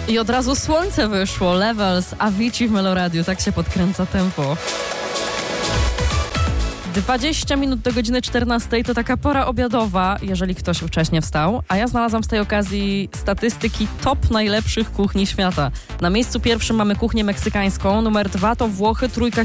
I od razu słońce wyszło. Levels, Avicii w Meloradiu. Tak się podkręca tempo. 20 minut do godziny 14 to taka pora obiadowa, jeżeli ktoś wcześnie wstał, a ja znalazłam z tej okazji statystyki top najlepszych kuchni świata. Na miejscu pierwszym mamy kuchnię meksykańską, numer 2 to Włochy, trójka